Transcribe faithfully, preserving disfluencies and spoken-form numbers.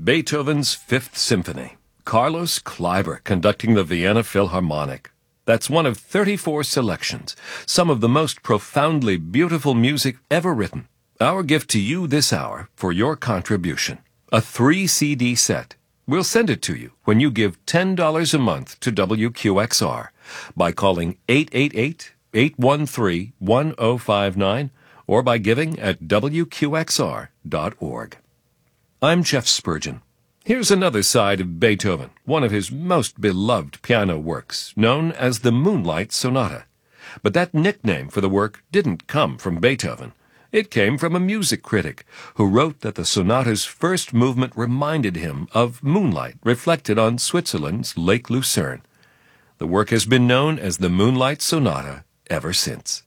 Beethoven's Fifth Symphony. Carlos Kleiber conducting the Vienna Philharmonic. That's one of thirty-four selections, some of the most profoundly beautiful music ever written. Our gift to you this hour for your contribution. A three C D set. We'll send it to you when you give ten dollars a month to W Q X R by calling eight eight eight, eight one three, one zero five nine or by giving at W Q X R dot org. I'm Jeff Spurgeon. Here's another side of Beethoven, one of his most beloved piano works, known as the Moonlight Sonata. But that nickname for the work didn't come from Beethoven. It came from a music critic who wrote that the sonata's first movement reminded him of moonlight reflected on Switzerland's Lake Lucerne. The work has been known as the Moonlight Sonata ever since.